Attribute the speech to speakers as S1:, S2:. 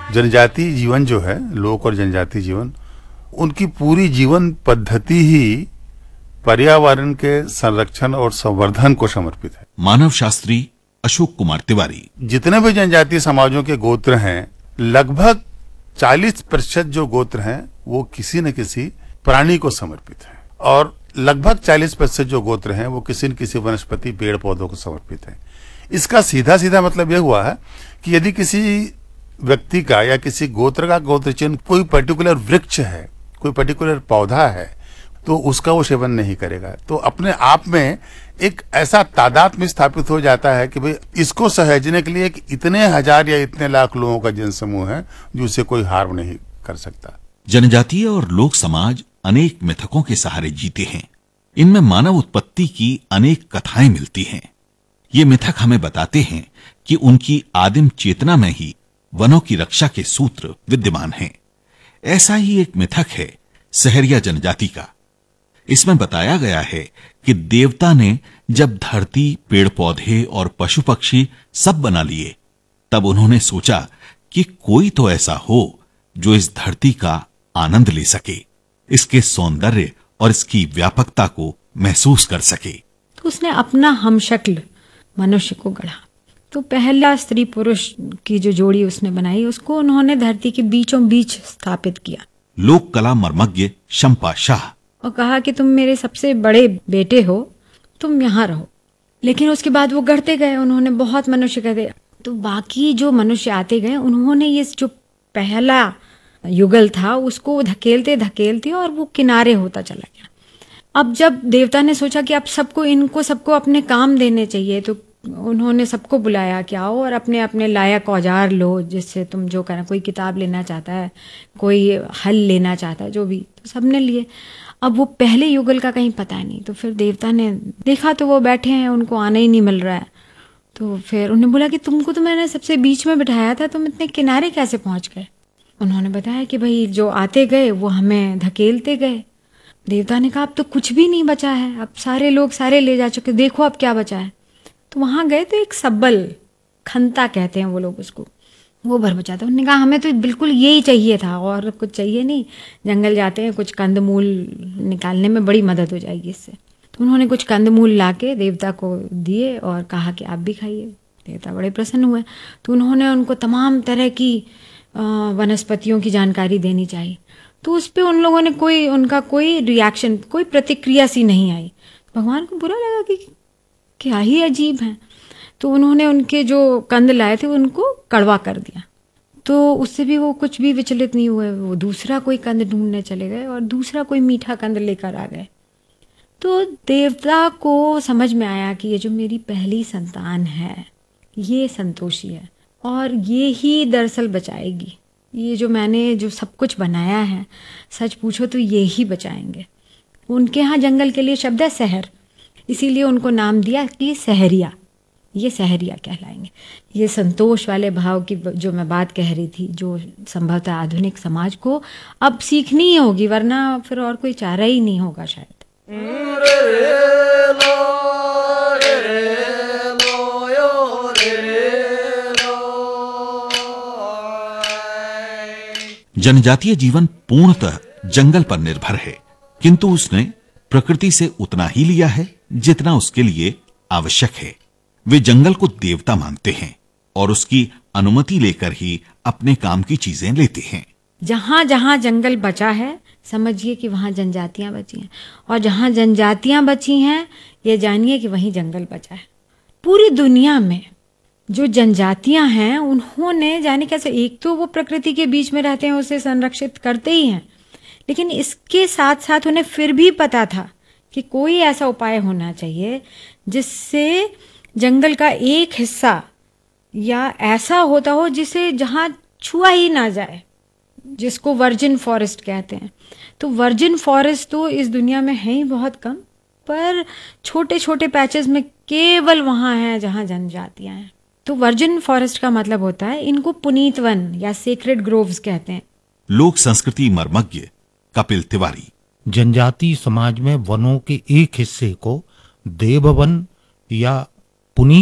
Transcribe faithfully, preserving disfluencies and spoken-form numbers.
S1: जनजातीय जीवन जो है, लोक और जनजातीय जीवन, उनकी पूरी जीवन पद्धति ही पर्यावरण के संरक्षण और संवर्धन को समर्पित है।
S2: मानव शास्त्री अशोक कुमार तिवारी।
S1: जितने भी जनजातीय समाजों के गोत्र हैं, लगभग चालीस प्रतिशत जो गोत्र हैं वो किसी न किसी प्राणी को समर्पित है, और लगभग चालीस प्रतिशत जो गोत्र हैं वो किसी न किसी वनस्पति पेड़ पौधों को समर्पित है। इसका सीधा सीधा मतलब यह हुआ है कि यदि किसी व्यक्ति का या किसी गोत्र का गोत्र चिन्ह कोई पर्टिकुलर वृक्ष है, कोई पर्टिकुलर पौधा है, तो उसका वो सेवन नहीं करेगा। तो अपने आप में एक ऐसा तादात्म्य स्थापित हो जाता है कि भाई इसको सहेजने के लिए एक इतने हजार या इतने लाख लोगों का जनसमूह है जो उसे कोई हार्म नहीं कर सकता।
S2: जनजातीय और लोक समाज अनेक मिथकों के सहारे जीते हैं। इनमें मानव उत्पत्ति की अनेक कथाएं मिलती हैं। ये मिथक हमें बताते हैं कि उनकी आदिम चेतना में ही वनों की रक्षा के सूत्र विद्यमान हैं। ऐसा ही एक मिथक है सहरिया जनजाति का। इसमें बताया गया है कि देवता ने जब धरती, पेड़ पौधे और पशु पक्षी सब बना लिए, तब उन्होंने सोचा कि कोई तो ऐसा हो जो इस धरती का आनंद ले सके, इसके सौंदर्य और इसकी व्यापकता को महसूस कर सके।
S3: तो उसने अपना हमशक्ल मनुष्य को गढ़ा। तो पहला स्त्री पुरुष की जो जोड़ी उसने बनाई, उसको उन्होंने धरती के बीचों बीच स्थापित किया।
S2: लोक कला मर्मज्ञ शंपा शाह।
S3: और कहा कि तुम मेरे सबसे बड़े बेटे हो, तुम यहाँ रहो। लेकिन उसके बाद वो गढ़ते गए, उन्होंने बहुत मनुष्य गढ़े। तो बाकी जो मनुष्य आते गए, उन्होंने ये जो पहला युगल था उसको धकेलते धकेलते और वो किनारे होता चला गया। अब जब देवता ने सोचा कि अब सबको इनको सबको अपने काम देने चाहिए, तो उन्होंने सबको बुलाया कि आओ और अपने अपने लायक औजार लो, जिससे तुम जो करना। कोई किताब लेना चाहता है, कोई हल लेना चाहता है, जो भी, तो सबने लिए। अब वो पहले युगल का कहीं पता नहीं। तो फिर देवता ने देखा तो वो बैठे हैं, उनको आना ही नहीं मिल रहा है। तो फिर उन्होंने बोला कि तुमको तो मैंने सबसे बीच में बिठाया था, तुम इतने किनारे कैसे पहुंच गए? उन्होंने बताया कि भाई जो आते गए वो हमें धकेलते गए। देवता ने कहा अब तो कुछ भी नहीं बचा है, अब सारे लोग सारे ले जा चुके, देखो अब क्या बचा है। तो वहां गए तो एक सब्बल, खंता कहते हैं वो लोग उसको, वो भर बचा था। उन्होंने कहा हमें तो बिल्कुल यही चाहिए था और कुछ चाहिए नहीं। जंगल जाते हैं, कुछ कंदमूल निकालने में बड़ी मदद हो जाएगी इससे। तो उन्होंने कुछ कंदमूल लाके देवता को दिए और कहा कि आप भी खाइए। देवता बड़े प्रसन्न हुए। तो उन्होंने उनको तमाम तरह की वनस्पतियों की जानकारी देनी चाहिए। तो उस पर उन लोगों ने कोई उनका कोई रिएक्शन, कोई प्रतिक्रिया सी नहीं आई। भगवान को बुरा लगा कि क्या ही अजीब है। तो उन्होंने उनके जो कंद लाए थे उनको कड़वा कर दिया। तो उससे भी वो कुछ भी विचलित नहीं हुए। वो दूसरा कोई कंद ढूंढने चले गए और दूसरा कोई मीठा कंद लेकर आ गए। तो देवता को समझ में आया कि ये जो मेरी पहली संतान है ये संतोषी है और ये ही दरअसल बचाएगी। ये जो मैंने जो सब कुछ बनाया है, सच पूछो तो ये ही बचाएंगे। उनके यहाँ जंगल के लिए शब्द है सहर, इसीलिए उनको नाम दिया कि सहरिया, ये सहरिया कहलाएंगे। ये संतोष वाले भाव की जो मैं बात कह रही थी, जो संभवतः आधुनिक समाज को अब सीखनी ही होगी, वरना फिर और कोई चारा ही नहीं होगा शायद।
S2: जनजातीय जीवन पूर्णतः जंगल पर निर्भर है, किंतु उसने प्रकृति से उतना ही लिया है जितना उसके लिए आवश्यक है। वे जंगल को देवता मानते हैं और उसकी अनुमति लेकर ही अपने काम की चीजें लेते हैं।
S3: जहां जहां जंगल बचा है समझिए कि वहां जनजातियां बची हैं, और जहां जनजातियां बची हैं ये जानिए कि वहीं जंगल बचा है। पूरी दुनिया में जो जनजातियां हैं उन्होंने जाने कैसे, एक तो वो प्रकृति के बीच में रहते हैं, उसे संरक्षित करते ही हैं, लेकिन इसके साथ साथ उन्हें फिर भी पता था कि कोई ऐसा उपाय होना चाहिए जिससे जंगल का एक हिस्सा या ऐसा होता हो जिसे जहां छुआ ही ना जाए, जिसको वर्जिन फॉरेस्ट कहते हैं। तो वर्जिन फॉरेस्ट तो इस दुनिया में है ही बहुत कम, पर छोटे छोटे पैचेस में केवल वहां है जहां जनजातियां हैं। तो वर्जिन फॉरेस्ट का मतलब होता है, इनको पुनीत वन या सेक्रेड ग्रोव्स कहते हैं।
S2: लोक संस्कृति मर्मज्ञ कपिल तिवारी।
S4: जनजातीय समाज में वनों के एक हिस्से को देववन या पुनीत